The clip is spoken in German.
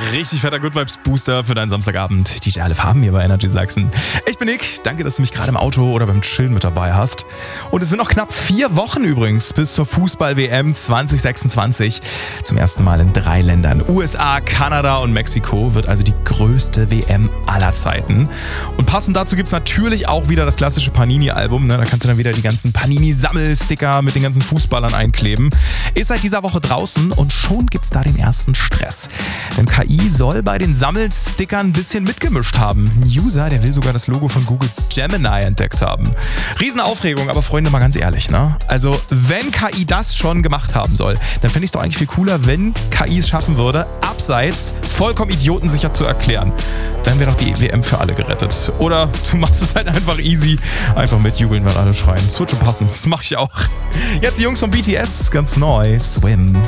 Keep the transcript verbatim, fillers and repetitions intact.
richtig fetter Good Vibes Booster für deinen Samstagabend. D J Alle Farben hier bei Energy Sachsen. Ich bin Nick, danke, dass du mich gerade im Auto oder beim Chillen mit dabei hast. Und es sind noch knapp vier Wochen übrigens bis zur Fußball-W M zwanzig sechsundzwanzig. Zum ersten Mal in drei Ländern. U S A, Kanada und Mexiko wird also die größte W M aller Zeiten. Und passend dazu gibt es natürlich auch wieder das klassische Panini-Album. Ne? Da kannst du dann wieder die ganzen Panini-Sammelsticker mit den ganzen Fußballern einkleben. Ist seit dieser Woche draußen und schon gibt es da den ersten Stress. Denn K I soll bei den Sammelstickern ein bisschen mitgemischt haben. Ein User, der will sogar das Logo von Googles Gemini entdeckt haben. Riesenaufregung, aber Freunde, mal ganz ehrlich, ne? Also, wenn K I das schon gemacht haben soll, dann fände ich es doch eigentlich viel cooler, wenn K I es schaffen würde, abseits vollkommen idiotensicher zu erklären. Dann wäre doch die W M für alle gerettet. Oder du machst es halt einfach easy. Einfach mitjubeln, weil alle schreien. Das wird schon passen. Das mache ich auch. Jetzt die Jungs von B T S, ganz neu. Swim.